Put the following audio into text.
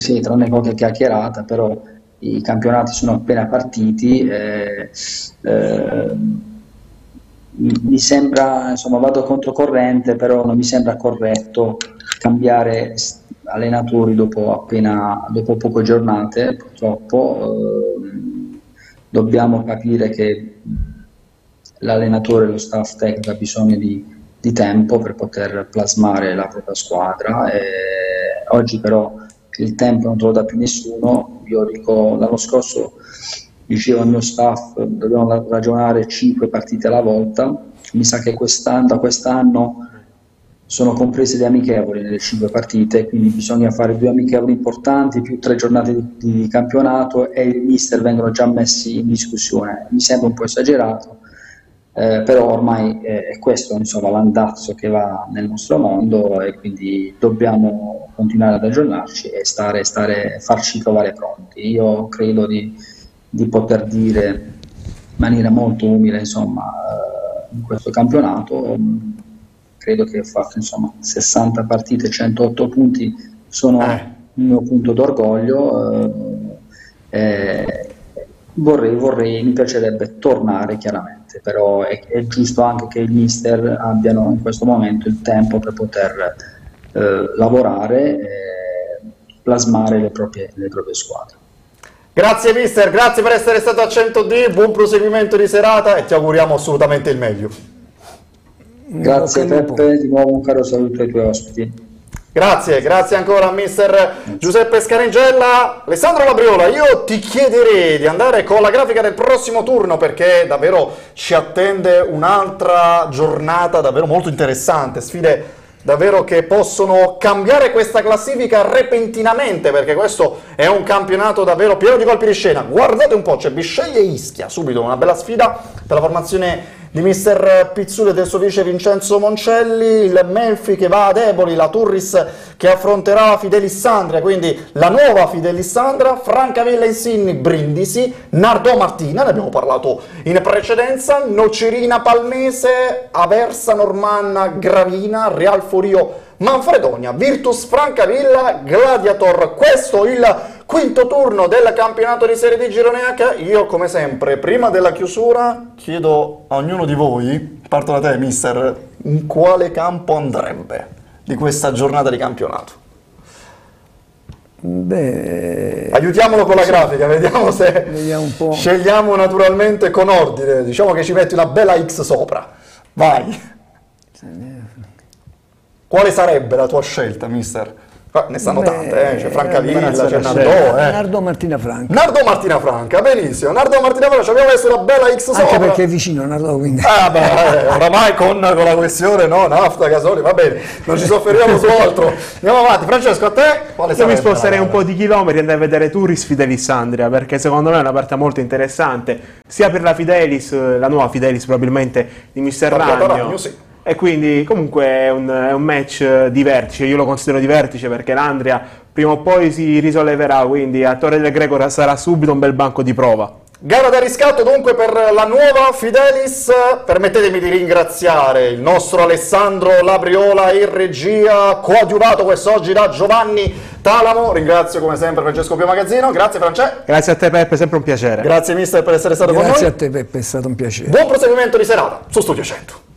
sì, tranne qualche chiacchierata, però i campionati sono appena partiti. Eh, mi sembra, insomma, vado controcorrente, però non mi sembra corretto cambiare allenatori dopo poche giornate, purtroppo. Dobbiamo capire che l'allenatore, lo staff tecnico ha bisogno di tempo per poter plasmare la propria squadra. Oggi però il tempo non te lo dà più nessuno. Io dico, l'anno scorso dicevo al mio staff dobbiamo ragionare 5 partite alla volta. Mi sa che da quest'anno sono comprese le amichevoli nelle 5 partite, quindi bisogna fare 2 amichevoli importanti più 3 giornate di campionato e i mister vengono già messi in discussione. Mi sembra un po' esagerato, però ormai è questo, insomma, l'andazzo che va nel nostro mondo, e quindi dobbiamo continuare ad aggiornarci e farci trovare pronti. Io credo di poter dire in maniera molto umile, insomma, in questo campionato credo che ho fatto, insomma, 60 partite, 108 punti, sono il mio punto d'orgoglio. Mi piacerebbe tornare, chiaramente, però è giusto anche che i mister abbiano in questo momento il tempo per poter lavorare e plasmare le proprie squadre. Grazie mister, grazie per essere stato a 100D, buon proseguimento di serata e ti auguriamo assolutamente il meglio. Grazie Peppe, di nuovo un caro saluto ai tuoi ospiti. Grazie ancora a mister Giuseppe Scanigella. Alessandro Labriola, io ti chiederei di andare con la grafica del prossimo turno, perché davvero ci attende un'altra giornata davvero molto interessante, sfide davvero che possono cambiare questa classifica repentinamente, perché questo è un campionato davvero pieno di colpi di scena. Guardate un po', c'è Bisceglie e Ischia, subito una bella sfida per la formazione di mister Pizzulli e del suo vice Vincenzo Moncelli, il Melfi che va ad Eboli, la Turris che affronterà la Fidelissandria, quindi la nuova Fidelissandria, Francavilla Insigni Brindisi, Nardò Martina, ne abbiamo parlato in precedenza, Nocerina Palmese, Aversa Normanna Gravina, Real Forio Manfredonia, Virtus Francavilla, Gladiator. Questo il quinto turno del campionato di Serie D Girone H. Io come sempre prima della chiusura chiedo a ognuno di voi, parto da te mister, in quale campo andrebbe di questa giornata di campionato? Beh, aiutiamolo con la grafica, vediamo se un po'. Scegliamo naturalmente con ordine, diciamo che ci metti una bella X sopra. Vai. Quale sarebbe la tua scelta, mister? Ne stanno tante, c'è Francavilla, c'è Nardò. Nardò Martina Franca. Nardò Martina Franca, benissimo. Nardò Martina Franca, ci abbiamo messo una bella X sopra. Anche perché è vicino a Nardò, quindi. Oramai con la questione, no, nafta, gasoli, va bene, non ci sofferiamo su altro. Andiamo avanti. Francesco, a te? Quale Io mi sposterei un po' di chilometri e andare a vedere Turris Fidelissandria, perché secondo me è una partita molto interessante, sia per la Fidelis, la nuova Fidelis probabilmente di mister Ragno. Sì. E quindi comunque è un match di vertice, io lo considero di vertice perché l'Andria prima o poi si risolleverà, quindi a Torre del Greco sarà subito un bel banco di prova. Gara da riscatto dunque per la nuova Fidelis. Permettetemi di ringraziare il nostro Alessandro Labriola in regia, coadiuvato quest'oggi da Giovanni Talamo. Ringrazio come sempre Francesco Pio Magazzino. Grazie Francesco. Grazie a te Peppe, sempre un piacere. Grazie mister per essere stato con noi. Grazie a te Peppe, è stato un piacere. Buon proseguimento di serata su Studio 100.